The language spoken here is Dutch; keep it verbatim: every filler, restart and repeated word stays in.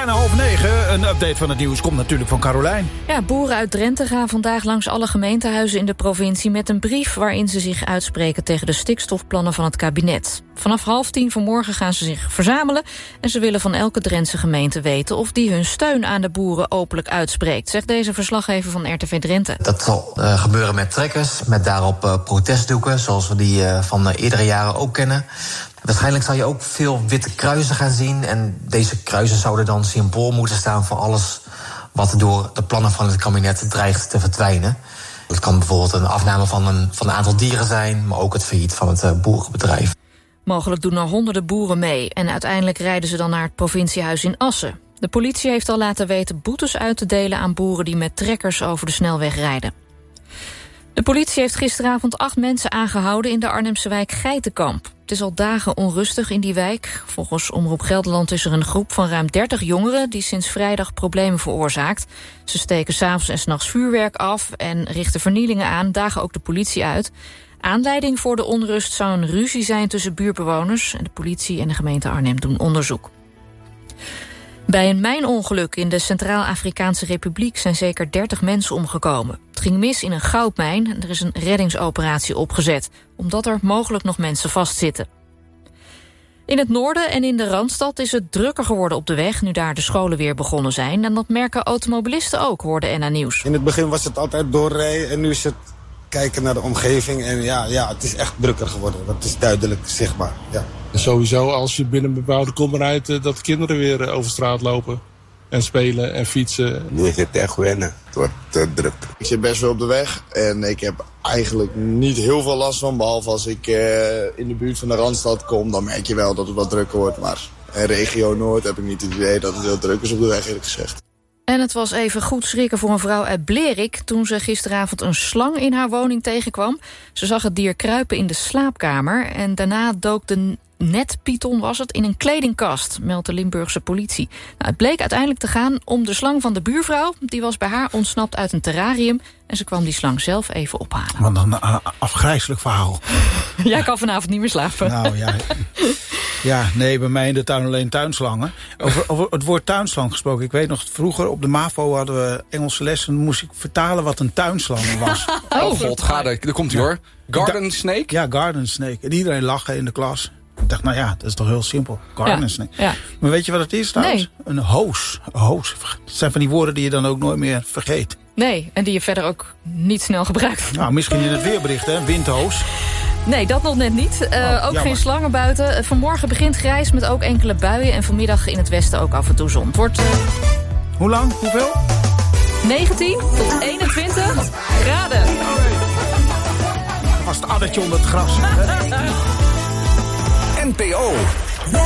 bijna half negen. Een update van het nieuws komt natuurlijk van Carolijn. Ja, boeren uit Drenthe gaan vandaag langs alle gemeentehuizen in de provincie met een brief waarin ze zich uitspreken tegen de stikstofplannen van het kabinet. Vanaf half tien vanmorgen gaan ze zich verzamelen en ze willen van elke Drentse gemeente weten of die hun steun aan de boeren openlijk uitspreekt, zegt deze verslaggever van R T V Drenthe. Dat zal uh, gebeuren met trekkers, met daarop uh, protestdoeken, zoals we die uh, van uh, eerdere jaren ook kennen. Waarschijnlijk zal je ook veel witte kruisen gaan zien. En deze kruisen zouden dan symbool moeten staan voor alles wat door de plannen van het kabinet dreigt te verdwijnen. Het kan bijvoorbeeld een afname van een, van een aantal dieren zijn, maar ook het failliet van het uh, boerenbedrijf. Mogelijk doen er honderden boeren mee en uiteindelijk rijden ze dan naar het provinciehuis in Assen. De politie heeft al laten weten boetes uit te delen aan boeren die met trekkers over de snelweg rijden. De politie heeft gisteravond acht mensen aangehouden in de Arnhemse wijk Geitenkamp. Het is al dagen onrustig in die wijk. Volgens Omroep Gelderland is er een groep van ruim dertig jongeren die sinds vrijdag problemen veroorzaakt. Ze steken 's avonds en 's nachts vuurwerk af en richten vernielingen aan, dagen ook de politie uit. Aanleiding voor de onrust zou een ruzie zijn tussen buurtbewoners. En de politie en de gemeente Arnhem doen onderzoek. Bij een mijnongeluk in de Centraal-Afrikaanse Republiek zijn zeker dertig mensen omgekomen. Het ging mis in een goudmijn en er is een reddingsoperatie opgezet, omdat er mogelijk nog mensen vastzitten. In het noorden en in de Randstad is het drukker geworden op de weg, nu daar de scholen weer begonnen zijn. En dat merken automobilisten ook, hoorde N H Nieuws. In het begin was het altijd doorrijden en nu is het kijken naar de omgeving. En ja, ja, het is echt drukker geworden. Dat is duidelijk zichtbaar, ja. Sowieso als je binnen een bepaalde kom rijdt, dat de kinderen weer over straat lopen en spelen en fietsen. Nu is het echt wennen. Het wordt te druk. Ik zit best wel op de weg en ik heb eigenlijk niet heel veel last van. Behalve als ik uh, in de buurt van de Randstad kom, dan merk je wel dat het wat drukker wordt. Maar in regio Noord heb ik niet het idee dat het heel druk is op de weg, eerlijk gezegd. En het was even goed schrikken voor een vrouw uit Blerik toen ze gisteravond een slang in haar woning tegenkwam. Ze zag het dier kruipen in de slaapkamer en daarna dook de netpython was het in een kledingkast, meldt de Limburgse politie. Nou, het bleek uiteindelijk te gaan om de slang van de buurvrouw. Die was bij haar ontsnapt uit een terrarium en ze kwam die slang zelf even ophalen. Wat een uh, afgrijselijk verhaal. Jij kan vanavond niet meer slapen. Nou ja. Ja, nee, bij mij in de tuin alleen tuinslangen. Over, over het woord tuinslang gesproken. Ik weet nog, vroeger op de MAVO hadden we Engelse lessen. Dan moest ik vertalen wat een tuinslang was. Oh, oh god, ga er. Daar komt hij hoor. Garden snake? Ja, garden snake. En iedereen lachen in de klas. Ik dacht, nou ja, dat is toch heel simpel. Garden ja, snake. Ja. Maar weet je wat het is trouwens? Nee. Een hoos. Een hoos. Dat zijn van die woorden die je dan ook nooit meer vergeet. Nee, en die je verder ook niet snel gebruikt. Nou, misschien in het weerbericht, hè? Windhoos. Nee, dat nog net niet. Uh, oh, ook jammer. Geen slangen buiten. Uh, vanmorgen begint grijs met ook enkele buien. En vanmiddag in het westen ook af en toe zon. Het wordt... Uh... Hoe lang? Hoeveel? negentien tot eenentwintig graden. Vast addertje onder het gras. N P O